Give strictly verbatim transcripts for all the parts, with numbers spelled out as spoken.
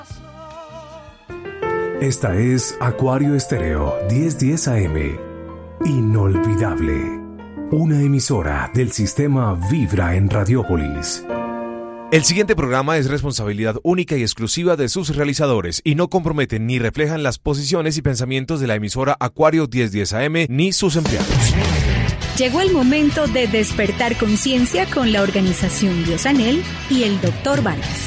Esta es Acuario Estéreo diez diez A M. Inolvidable. Una emisora del sistema Vibra en Radiópolis. El siguiente programa es responsabilidad única y exclusiva de sus realizadores y no comprometen ni reflejan las posiciones y pensamientos de la emisora Acuario diez diez A M ni sus empleados. Llegó el momento de despertar conciencia con la organización Biosanel y el doctor Vargas.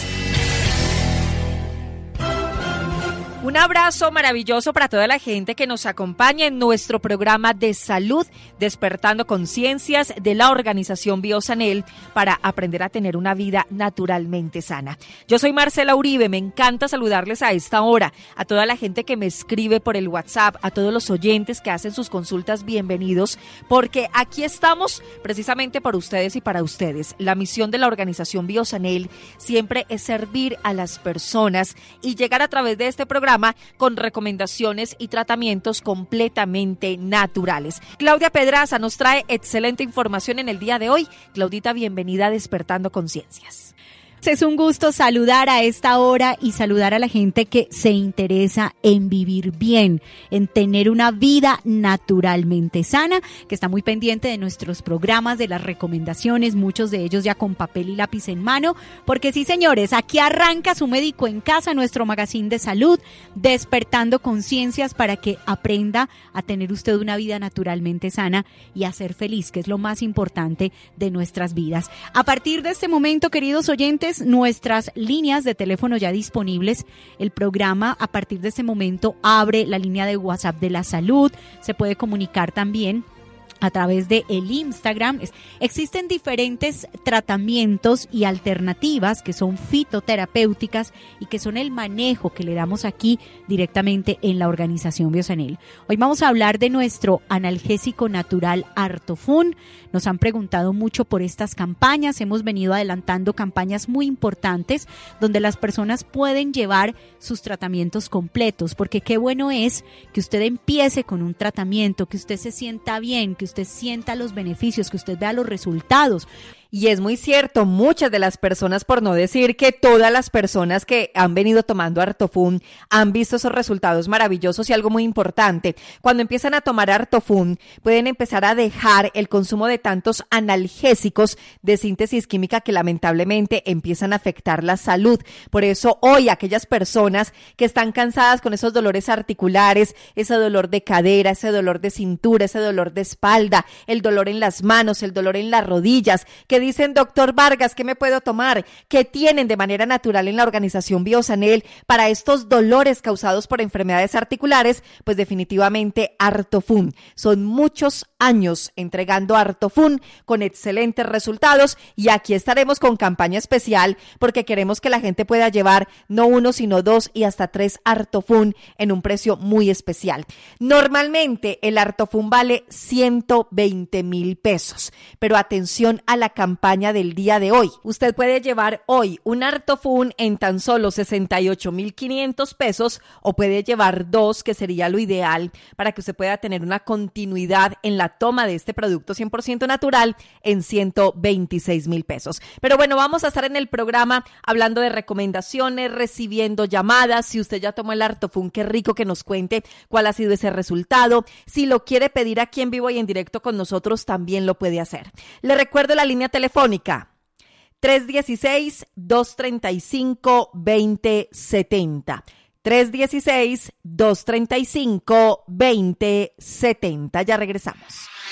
Un abrazo maravilloso para toda la gente que nos acompaña en nuestro programa de salud, Despertando Conciencias de la organización Biosanel para aprender a tener una vida naturalmente sana. Yo soy Marcela Uribe, me encanta saludarles a esta hora, a toda la gente que me escribe por el WhatsApp, a todos los oyentes que hacen sus consultas, bienvenidos, porque aquí estamos precisamente por ustedes y para ustedes. La misión de la organización Biosanel siempre es servir a las personas y llegar a través de este programa con recomendaciones y tratamientos completamente naturales. Claudia Pedraza nos trae excelente información en el día de hoy. Claudita, bienvenida a Despertando Conciencias. Es un gusto saludar a esta hora y saludar a la gente que se interesa en vivir bien, en tener una vida naturalmente sana, que está muy pendiente de nuestros programas, de las recomendaciones, muchos de ellos ya con papel y lápiz en mano, porque sí, señores, aquí arranca Su Médico en Casa, nuestro magazine de salud, Despertando Conciencias, para que aprenda a tener usted una vida naturalmente sana y a ser feliz, que es lo más importante de nuestras vidas. A partir de este momento, queridos oyentes, nuestras líneas de teléfono ya disponibles. El programa a partir de este momento abre la línea de WhatsApp de la salud. Se puede comunicar también a través de el Instagram. Existen diferentes tratamientos y alternativas que son fitoterapéuticas y que son el manejo que le damos aquí directamente en la organización Biosanel. Hoy vamos a hablar de nuestro analgésico natural Artofun. Nos han preguntado mucho por estas campañas. Hemos venido adelantando campañas muy importantes donde las personas pueden llevar sus tratamientos completos, porque qué bueno es que usted empiece con un tratamiento, que usted se sienta bien, que usted sienta los beneficios, que usted vea los resultados. Y es muy cierto, muchas de las personas, por no decir que todas las personas que han venido tomando Artofun han visto esos resultados maravillosos. Y algo muy importante, cuando empiezan a tomar Artofun pueden empezar a dejar el consumo de tantos analgésicos de síntesis química que lamentablemente empiezan a afectar la salud. Por eso hoy aquellas personas que están cansadas con esos dolores articulares, ese dolor de cadera, ese dolor de cintura, ese dolor de espalda, el dolor en las manos, el dolor en las rodillas, que dicen, doctor Vargas, ¿qué me puedo tomar? ¿Qué tienen de manera natural en la organización Biosanel para estos dolores causados por enfermedades articulares? Pues definitivamente Artofun. Son muchos años entregando Artofun con excelentes resultados y aquí estaremos con campaña especial porque queremos que la gente pueda llevar no uno sino dos y hasta tres Artofun en un precio muy especial. Normalmente el Artofun vale ciento veinte mil pesos, pero atención a la campaña campaña del día de hoy. Usted puede llevar hoy un Artofun en tan solo sesenta y ocho mil quinientos pesos o puede llevar dos, que sería lo ideal para que usted pueda tener una continuidad en la toma de este producto cien por ciento natural en ciento veintiséis mil pesos. Pero bueno, vamos a estar en el programa hablando de recomendaciones, recibiendo llamadas. Si usted ya tomó el Artofun, qué rico que nos cuente cuál ha sido ese resultado. Si lo quiere pedir aquí en vivo y en directo con nosotros, también lo puede hacer. Le recuerdo la línea telefónica tres uno seis, dos tres cinco, dos cero siete cero. tres uno seis, dos tres cinco, dos cero siete cero. Ya regresamos.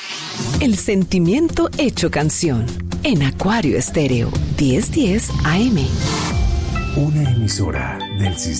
El sentimiento hecho canción en Acuario Estéreo diez diez A M. Una emisora del sistema